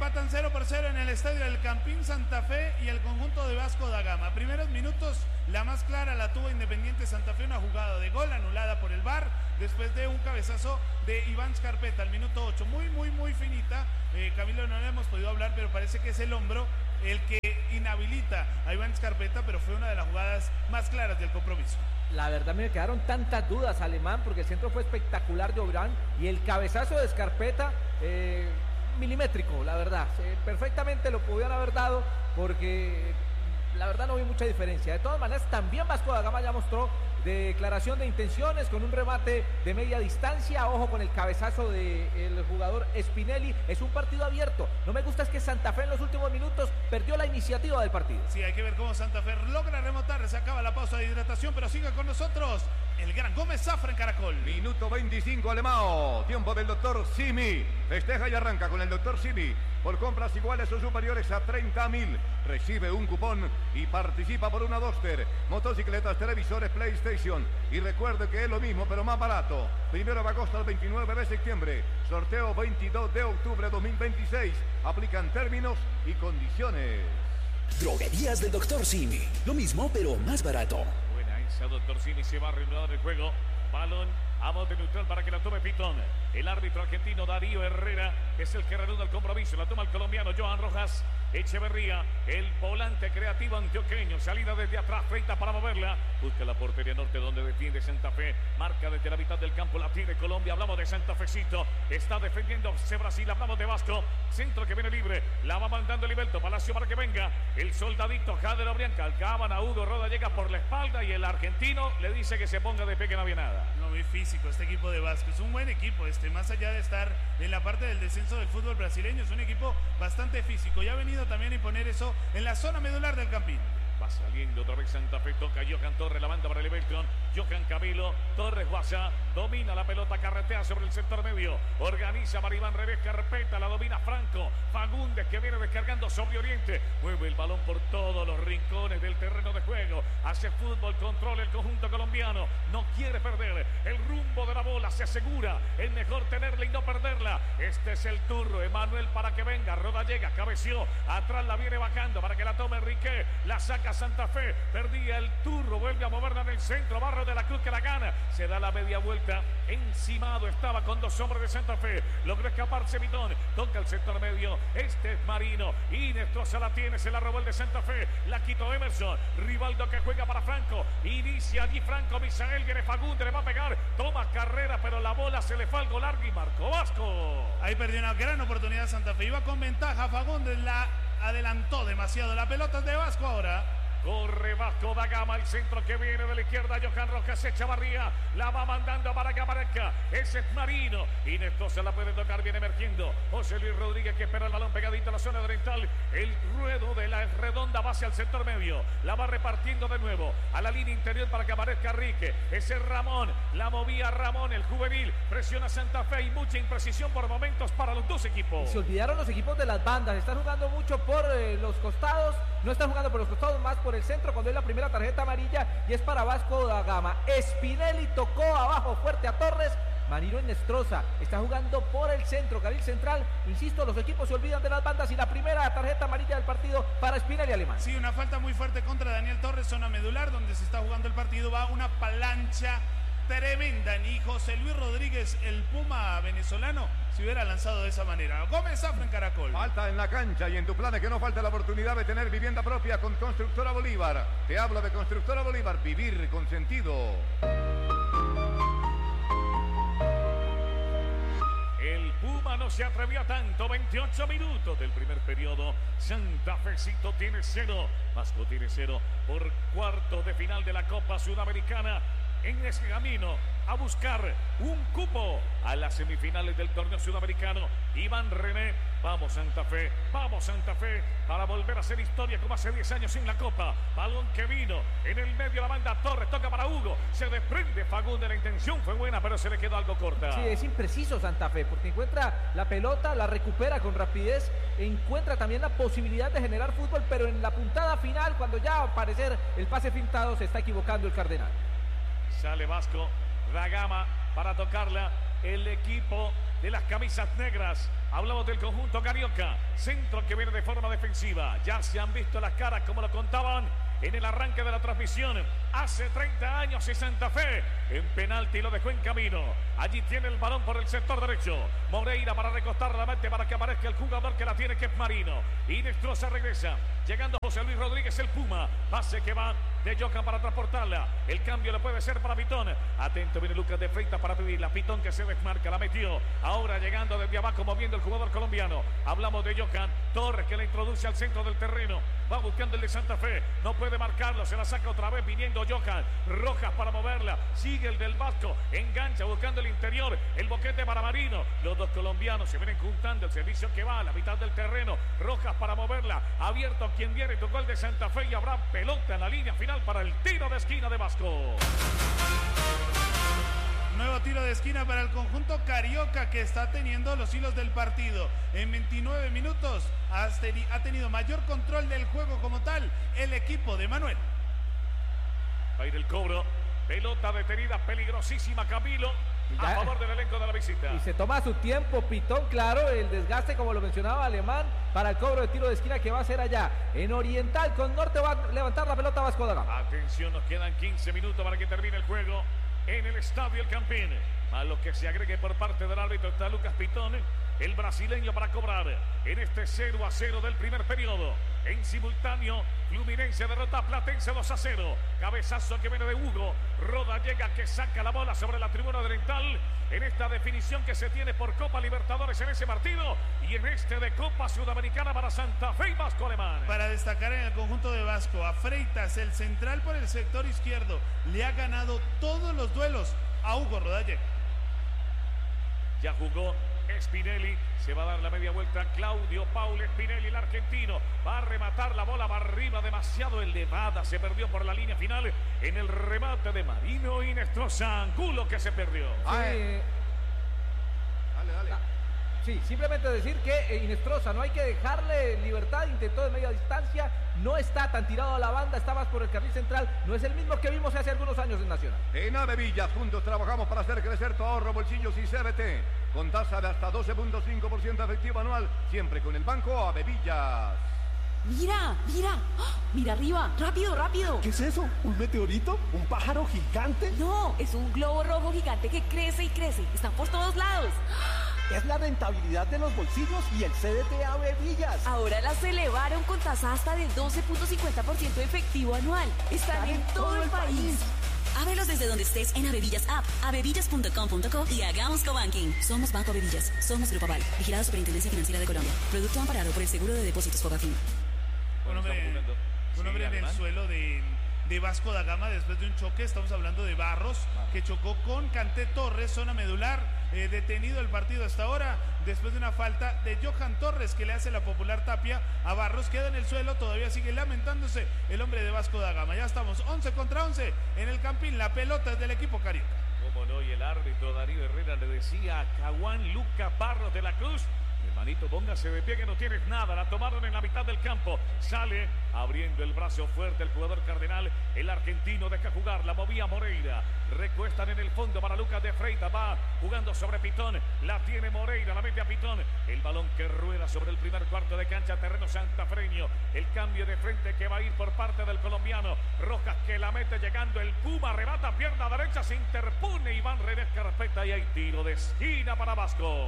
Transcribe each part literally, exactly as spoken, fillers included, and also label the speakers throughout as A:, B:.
A: empatan cero por cero en el estadio del Campín Santa Fe y el conjunto de Vasco da Gama. Primeros minutos, la más clara la tuvo Independiente Santa Fe, una jugada de gol anulada por el V A R después de un cabezazo de Iván Scarpetta al minuto ocho. Muy, muy, muy finita. Eh, Camilo, no le hemos podido hablar, pero parece que es el hombro el que inhabilita a Iván Scarpetta, pero fue una de las jugadas más claras del compromiso.
B: La verdad me quedaron tantas dudas, Alemán, porque el centro fue espectacular de Obrán y el cabezazo de Scarpetta, eh, milimétrico, la verdad. Eh, perfectamente lo podían haber dado porque la verdad no vi mucha diferencia. De todas maneras, también Vasco da Gama ya mostró declaración de intenciones con un remate de media distancia. Ojo con el cabezazo del jugador Spinelli. Es un partido abierto. No me gusta es que Santa Fe en los últimos minutos perdió la iniciativa del partido.
A: Sí, hay que ver cómo Santa Fe logra remontar. Se acaba la pausa de hidratación, pero sigue con nosotros el gran Gómez Zafra en Caracol.
C: Minuto veinticinco, Alemão. Tiempo del doctor Simi. Festeja y arranca con el doctor Simi. Por compras iguales o superiores a treinta mil. Recibe un cupón y participa por una Duster, motocicletas, televisores, PlayStation. Y recuerde que es lo mismo pero más barato. Primero de agosto al veintinueve de septiembre. Sorteo veintidós de octubre de dos mil veintiséis. Aplican términos y condiciones.
D: Droguerías del doctor Simi. Lo mismo pero más barato.
E: Buena esa, doctor Simi. Se va a reanudar el juego. Balón a bote neutral para que la tome Pitón. El árbitro argentino Darío Herrera es el que reanuda el compromiso. La toma el colombiano Johan Rojas Echeverría, el volante creativo antioqueño. Salida desde atrás, treinta para moverla. Busca la portería norte donde defiende Santa Fe. Marca desde la mitad del campo, la tiene Colombia. Hablamos de Santa Fecito. Está defendiendo Brasil. Hablamos de Vasco. Centro que viene libre. La va mandando Livelto. Palacio para que venga. El soldadito Jader Obrianca. Alcaban a Hugo Roda. Llega por la espalda y el argentino le dice que se ponga de pie, que no había nada.
A: No, muy físico este equipo de Vasco. Es un buen equipo este. Más allá de estar en la parte del descenso del fútbol brasileño, es un equipo bastante físico. Ya ha venido también a imponer eso en la zona medular del Campín.
E: Va saliendo otra vez Santa Fe, toca Johan Torres, la banda para el Beltrán, Johan Camilo, Torres Guasa, domina la pelota, carretea sobre el sector medio, organiza Maribán Revés, carpeta, la domina Franco, Fagundes que viene descargando sobre Oriente, mueve el balón por todos los rincones del terreno de juego, hace fútbol, controla el conjunto colombiano, no quiere perder el rumbo de la bola, se asegura, es mejor tenerla y no perderla, este es el turno, Emanuel para que venga, Roda llega, cabeció, atrás la viene bajando para que la tome Enrique, la saca Santa Fe, perdía el turno, vuelve a moverla en el centro, Barro de la Cruz que la gana, se da la media vuelta, encimado estaba con dos hombres de Santa Fe, logró escaparse Vitón, toca el sector medio, este es Marino, y Nestroza la tiene, se la robó el de Santa Fe, la quitó Emerson, Rivaldo que juega para Franco, inicia allí Franco, Misael viene Fagundes, le va a pegar, toma carrera, pero la bola se le fue al gol largo y marcó Vasco.
A: Ahí perdió una gran oportunidad Santa Fe, iba con ventaja, Fagundes la adelantó demasiado, la pelota es de Vasco ahora.
E: Corre Vasco da Gama, el centro que viene de la izquierda, Johan Rojas Echavarría, la va mandando para que aparezca, ese es Marino, y Nestroza la puede tocar, viene emergiendo, José Luis Rodríguez que espera el balón pegadito a la zona oriental, el ruedo de la redonda va hacia el sector medio, la va repartiendo de nuevo, a la línea interior para que aparezca Rique, ese es Ramón, la movía Ramón, el juvenil, presiona Santa Fe y mucha imprecisión por momentos para los dos equipos.
B: Se olvidaron los equipos de las bandas, están jugando mucho por eh, los costados, no están jugando por los costados, más por el centro cuando es la primera tarjeta amarilla y es para Vasco da Gama. Spinelli tocó abajo fuerte a Torres, Marino en Nestroza está jugando por el centro, carril central, insisto, los equipos se olvidan de las bandas y la primera tarjeta amarilla del partido para Spinelli Alemán.
A: Sí, una falta muy fuerte contra Daniel Torres, zona medular donde se está jugando el partido, va una plancha tremenda, ni José Luis Rodríguez, el Puma venezolano, se hubiera lanzado de esa manera. Gómez Zafra en Caracol.
C: Falta en la cancha y en tu plan es que no falta la oportunidad de tener vivienda propia con Constructora Bolívar. Te hablo de Constructora Bolívar, vivir con sentido.
E: El Puma no se atrevió a tanto, veintiocho minutos del primer periodo, Santa Fecito tiene cero, Vasco tiene cero por cuartos de final de la Copa Sudamericana. En ese camino a buscar un cupo a las semifinales del torneo sudamericano. Iván René, vamos Santa Fe, vamos Santa Fe, para volver a hacer historia como hace diez años en la Copa. Balón que vino en el medio la banda Torres, toca para Hugo, se desprende Fagundes, la intención fue buena, pero se le quedó algo corta.
B: Sí, es impreciso Santa Fe, porque encuentra la pelota, la recupera con rapidez, encuentra también la posibilidad de generar fútbol, pero en la puntada final, cuando ya va a aparecer el pase fintado, se está equivocando el Cardenal.
E: Sale Vasco da Gama para tocarla. El equipo de las camisas negras Hablamos del conjunto carioca. Centro que viene de forma defensiva. Ya se han visto las caras como lo contaban en el arranque de la transmisión. Hace treinta años y Santa Fe en penalti lo dejó en camino. Allí tiene el balón por el sector derecho. Moreira para recostar la mente para que aparezca el jugador que la tiene, que es Marino. Inestrosa regresa. Llegando José Luis Rodríguez, el Puma. Pase que va de Johan para transportarla. El cambio le puede ser para Pitón. Atento viene Lucas de Freitas para pedirla. Pitón que se desmarca, la metió. Ahora llegando desde abajo, moviendo el jugador colombiano. Hablamos de Johan Torres, que la introduce al centro del terreno. Va buscando el de Santa Fe. No puede marcarlo. Se la saca otra vez viniendo Johan. Rojas para moverla. Sigue el del Vasco. Engancha buscando el interior. El boquete para Marino. Los dos colombianos se vienen juntando. El servicio que va a la mitad del terreno. Rojas para moverla. Abierto quien viene. Tocó el de Santa Fe y habrá pelota en la línea final para el tiro de esquina de Vasco.
A: Nuevo tiro de esquina para el conjunto carioca, que está teniendo los hilos del partido. En veintinueve minutos ha tenido mayor control del juego como tal el equipo de Manuel.
E: Va a ir el cobro. Pelota detenida, peligrosísima, Camilo, a favor del elenco de la visita.
B: Y se toma su tiempo Pitón, claro, el desgaste, como lo mencionaba Alemán, para el cobro de tiro de esquina que va a ser allá en Oriental. Con Norte va a levantar la pelota Vasco da Gama.
E: Atención, nos quedan quince minutos para que termine el juego en el Estadio El Campín. A lo que se agregue por parte del árbitro está Lucas Pitón, el brasileño, para cobrar en este cero a cero del primer periodo. En simultáneo, Fluminense derrota a Platense dos a cero. Cabezazo que viene de Hugo. Roda llega, que saca la bola sobre la tribuna oriental en esta definición que se tiene por Copa Libertadores en ese partido y en este de Copa Sudamericana para Santa Fe y Vasco Alemán.
A: Para destacar en el conjunto de Vasco, a Freitas, el central por el sector izquierdo, le ha ganado todos los duelos a Hugo Rodalle.
E: Ya jugó Spinelli, se va a dar la media vuelta Claudio Paul Spinelli, el argentino, va a rematar la bola, va arriba, demasiado elevada, se perdió por la línea final en el remate de Marino Inestrosa, Angulo que se perdió.
B: Sí.
C: Dale, dale.
B: Sí, simplemente decir que Inestrosa no hay que dejarle libertad, intentó de media distancia, no está tan tirado a la banda, está más por el carril central, no es el mismo que vimos hace algunos años en Nacional.
C: En Avevillas, juntos trabajamos para hacer crecer tu ahorro, bolsillos y C B T, con tasa de hasta doce punto cinco por ciento efectivo anual, siempre con el Banco Avevillas.
F: Mira, mira, ¡oh! Mira arriba, rápido, rápido.
G: ¿Qué es eso? ¿Un meteorito? ¿Un pájaro gigante?
F: No, es un globo rojo gigante que crece y crece, están por todos lados.
G: Es la rentabilidad de los bolsillos y el C D T Avevillas.
F: Ahora las elevaron con tasa hasta del doce punto cincuenta por ciento efectivo anual. Están en todo el país.
H: Ábrelos desde donde estés en Avevillas App, avevillas punto com punto co y hagamos cobanking. Somos Banco Avevillas, somos Grupo Aval, vigilado Superintendencia Financiera de Colombia. Producto amparado por el Seguro de Depósitos Fogafín.
A: Un hombre, un hombre en el suelo de, de Vasco da Gama después de un choque. Estamos hablando de Barros, que chocó con Canté Torres, zona medular. Eh, detenido el partido hasta ahora después de una falta de Johan Torres, que le hace la popular tapia a Barros. Queda en el suelo, todavía sigue lamentándose el hombre de Vasco da Gama. Ya estamos once contra once en el Campín. La pelota es del equipo carioca.
E: Cómo no, y el árbitro Darío Herrera le decía a Caguán Luca Barros de la Cruz: hermanito, póngase de pie que no tienes nada. La tomaron en la mitad del campo. Sale abriendo el brazo fuerte el jugador cardenal. El argentino deja jugar. La movía Moreira. Recuestan en el fondo para Lucas de Freitas. Va jugando sobre Pitón. La tiene Moreira. La mete a Pitón. El balón que rueda sobre el primer cuarto de cancha. Terreno santafreño. El cambio de frente que va a ir por parte del colombiano. Rojas que la mete llegando. El Puma arrebata pierna derecha. Se interpone Iván René Carpeta. Y hay tiro de esquina para Vasco.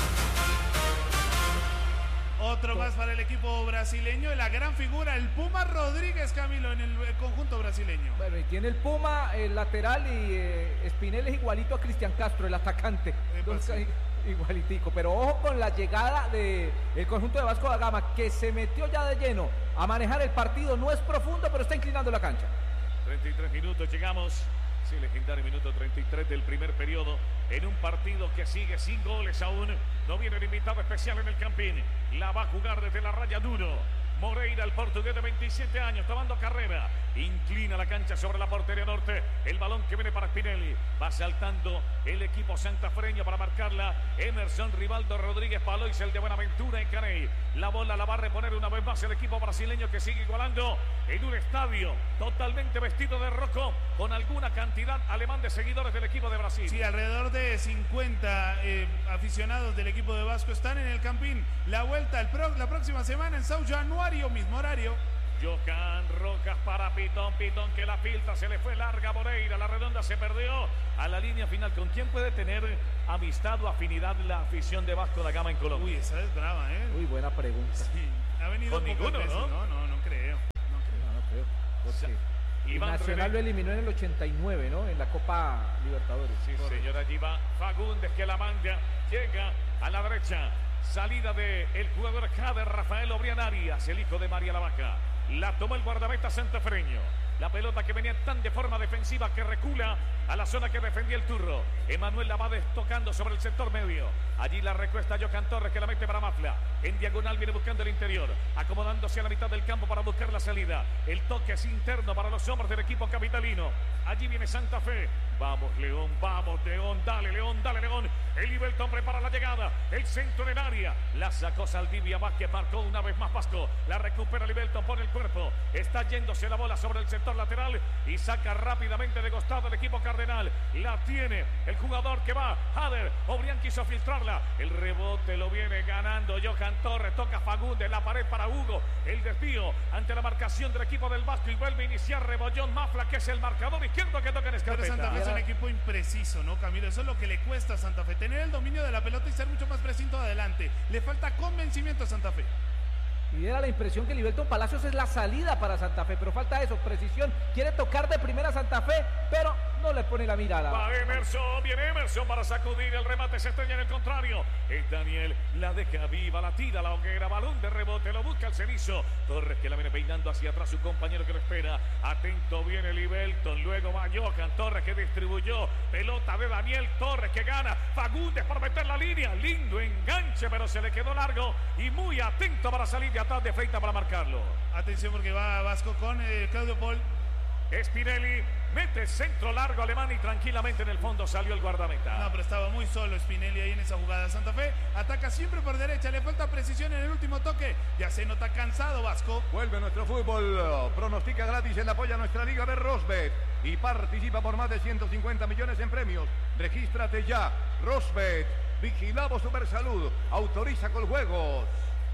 A: Otro más para el equipo brasileño, la gran figura, el Puma Rodríguez, Camilo, en el conjunto brasileño.
B: Bueno, y tiene el Puma, el lateral, y eh, Spinelli es igualito a Cristian Castro, el atacante. Entonces, igualitico, pero ojo con la llegada del conjunto de Vasco da Gama, que se metió ya de lleno a manejar el partido. No es profundo, pero está inclinando la cancha.
E: treinta y tres minutos, llegamos. Sí, legendario minuto treinta y tres del primer periodo en un partido que sigue sin goles aún. No viene el invitado especial en el Campín. La va a jugar desde la raya Duro. Moreira, el portugués de veintisiete años, tomando carrera. Inclina la cancha sobre la portería norte. El balón que viene para Spinelli. Va saltando el equipo santafreño para marcarla. Emerson Rivaldo Rodríguez Palois, el de Buenaventura en Caney. La bola la va a reponer una vez más el equipo brasileño, que sigue igualando en un estadio totalmente vestido de rojo, con alguna cantidad alemán de seguidores del equipo de Brasil.
A: Sí, alrededor de cincuenta eh, aficionados del equipo de Vasco están en el Campín. La vuelta el pro, la próxima semana en São Januario, mismo horario.
E: Johan Rojas para Pitón, Pitón que la filtra, se le fue larga Moreira, la redonda se perdió a la línea final. ¿Con quién puede tener amistad o afinidad la afición de Vasco da Gama en Colombia?
A: Uy, esa es brava, ¿eh?
B: Uy, buena pregunta.
A: Sí, ha venido
E: con ninguno,
A: veces,
E: ¿no?
A: No, no, no creo. No creo.
B: No, no creo. Porque
E: Iván
B: Nacional
E: René.
B: lo eliminó en el ochenta y nueve, ¿no? En la Copa Libertadores.
E: Sí, señor, allí va Fagundes que la manda, llega a la derecha. Salida del el jugador Jader Rafael Obrián Arias, el hijo de María Lavaca. La tomó el guardameta santafreño. La pelota que venía tan de forma defensiva que recula a la zona que defendía el Turro. Emanuel la va tocando sobre el sector medio. Allí la recuesta Johan Torres, que la mete para Mafla. En diagonal viene buscando el interior, acomodándose a la mitad del campo para buscar la salida. El toque es interno para los hombres del equipo capitalino. Allí viene Santa Fe. Vamos León, vamos León, dale León, dale León. El Ibelton prepara la llegada. El centro en el área. La sacó Saldivia Vázquez, marcó una vez más Vasco. La recupera el Ibelton, pone el cuerpo. Está yéndose la bola sobre el sector lateral y saca rápidamente de costado el equipo cardenal. La tiene el jugador que va, Jader. Obrián quiso filtrarla. El rebote lo viene ganando Johan Torres. Toca Fagundes, la pared para Hugo. El desvío ante la marcación del equipo del Vasco y vuelve a iniciar Rebollón Mafla, que es el marcador izquierdo que toca en
A: Pero Santa Fe es
E: Escarpeta.
A: un equipo impreciso, ¿no, Camilo? Eso es lo que le cuesta a Santa Fe, tener el dominio de la pelota y ser mucho más preciso adelante. Le falta convencimiento a Santa Fe.
B: Y era la impresión que Liberton Palacios es la salida para Santa Fe, pero falta eso, precisión. Quiere tocar de primera Santa Fe, pero no le pone la mirada.
E: Va Emerson, viene Emerson para sacudir el remate, se estrella en el contrario. Es Daniel, la deja viva, la tira, la hoguera, balón de rebote, lo busca el cenizo. Torres que la viene peinando hacia atrás, su compañero que lo espera. Atento viene Libelton, luego va Johan Torres que distribuyó. Pelota de Daniel Torres que gana. Fagundes para meter la línea, lindo enganche, pero se le quedó largo y muy atento para salir de atrás de Freita para marcarlo.
A: Atención porque va Vasco con eh, Claudio Paul.
E: Spinelli mete centro largo alemán y tranquilamente en el fondo salió el guardameta.
A: No, pero estaba muy solo Spinelli ahí en esa jugada. Santa Fe ataca siempre por derecha, le falta precisión en el último toque. Ya se nota cansado Vasco.
C: Vuelve nuestro fútbol, pronostica gratis en apoyo a nuestra liga de Rosbet y participa por más de ciento cincuenta millones en premios. Regístrate ya, Rosbet, vigilado Supersalud, autoriza con juegos.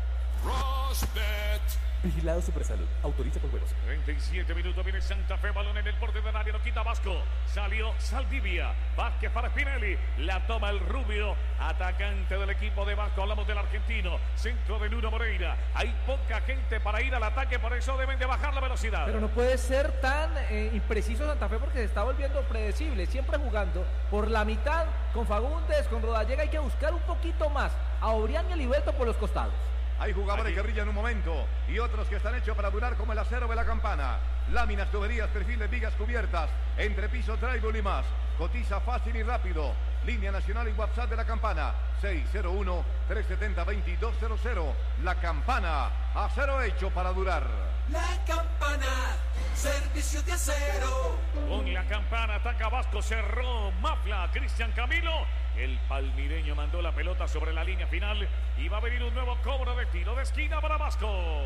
D: Rosbet. Vigilado Supersalud. Autoriza con juegos.
E: treinta y siete minutos, viene Santa Fe, balón en el borde del área, lo quita Vasco. Salió Saldivia, Vázquez para Spinelli. La toma el rubio, atacante del equipo de Vasco. Hablamos del argentino, centro de Nuno Moreira. Hay poca gente para ir al ataque, por eso deben de bajar la velocidad.
B: Pero no puede ser tan eh, impreciso Santa Fe porque se está volviendo predecible, siempre jugando por la mitad con Fagundes, con Rodallega. Hay que buscar un poquito más a Obrián y a Liberton por los costados.
C: Hay jugadores que brillan un momento y otros que están hechos para durar como el acero de la campana. Láminas, tuberías, perfiles, vigas cubiertas, entrepiso, drywall y más. Cotiza fácil y rápido. Línea nacional y WhatsApp de la campana seis cero uno, tres siete cero, dos dos cero cero. La Campana, acero hecho para durar.
I: La Campana, servicio de acero.
E: Con La Campana ataca Vasco, cerró Mafla, Cristian Camilo. El palmireño mandó la pelota sobre la línea final y va a venir un nuevo cobro de tiro de esquina para Vasco.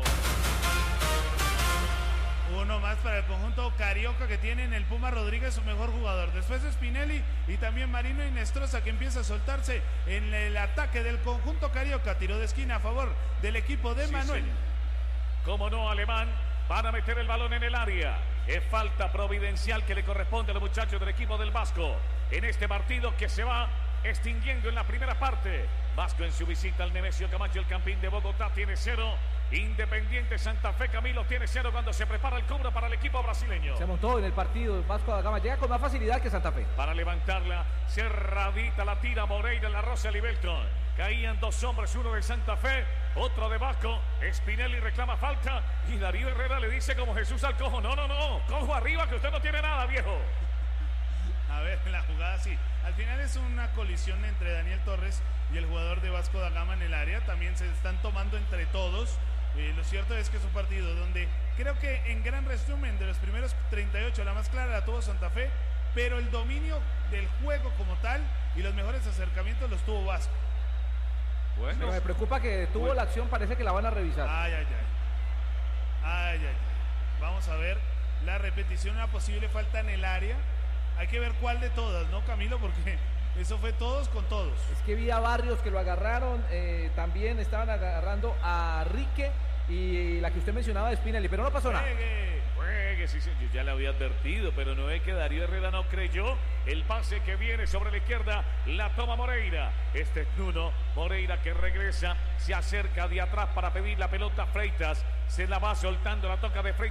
A: Uno más para el conjunto carioca que tiene en el Puma Rodríguez, su mejor jugador. Después de Spinelli y también Marino Inestrosa, que empieza a soltarse en el ataque del conjunto carioca. Tiro de esquina a favor del equipo de
E: Sí,
A: Manuel.
E: señor. Como no, Alemán, van a meter el balón en el área. Es falta providencial que le corresponde a los muchachos del equipo del Vasco en este partido que se va extinguiendo en la primera parte. Vasco en su visita al Nemesio Camacho, el Campín de Bogotá, tiene cero. Independiente Santa Fe, Camilo, tiene cero cuando se prepara el cobro para el equipo brasileño.
B: Se montó en el partido el Vasco da Gama, llega con más facilidad que Santa Fe.
E: Para levantarla, cerradita la tira Moreira en la Rosa Libelton. Caían dos hombres, uno de Santa Fe, otro de Vasco. Spinelli reclama falta y Darío Herrera le dice como Jesús al cojo: no, no, no, cojo arriba que usted no tiene nada, viejo.
A: A ver, la jugada sí. Al final es una colisión entre Daniel Torres y el jugador de Vasco da Gama en el área. También se están tomando entre todos. Eh, lo cierto es que es un partido donde creo que en gran resumen de los primeros treinta y ocho la más clara la tuvo Santa Fe, pero el dominio del juego como tal y los mejores acercamientos los tuvo Vasco.
B: Bueno, pero me preocupa que tuvo bueno. la acción, parece que la van a revisar.
A: Ay, ay, ay. Ay, ay, ay. Vamos a ver la repetición, una posible falta en el área. Hay que ver cuál de todas, ¿no, Camilo? Porque eso fue todos con todos.
B: Es que vi a Barrios que lo agarraron, eh, también estaban agarrando a Rique y la que usted mencionaba de Spinelli, pero no pasó nada.
E: Juegue, juegue, sí, sí, yo ya le había advertido, pero no es que Darío Herrera no creyó. El pase que viene sobre la izquierda, la toma Moreira. Este es Nuno Moreira que regresa, se acerca de atrás para pedir la pelota. Freitas se la va soltando, la toca de Freitas.